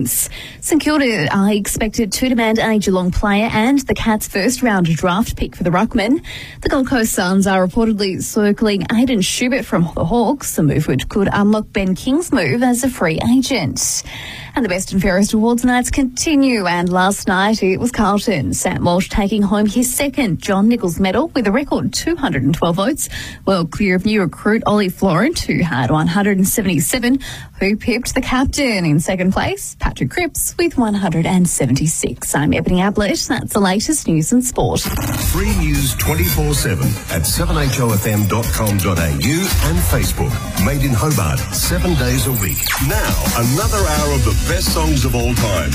St Kilda are expected to demand a Geelong player and the Cats' first-round draft pick for the ruckman. The Gold Coast Suns are reportedly circling Aidan Schubert from the Hawks, a move which could unlock Ben King's move as a free agent. And the Best and Fairest Awards nights continue, and last night it was Carlton. Sam Walsh taking home his second John Nichols medal with a record 212 votes, well clear of new recruit Ollie Florent, who had 177, who pipped the captain. In second place, Patrick Cripps with 176. I'm Ebony Ablett. That's the latest news and sport. Free news 24/7 at 7hofm.com.au and Facebook. Made in Hobart 7 days a week. Now, another hour of the best songs of all time.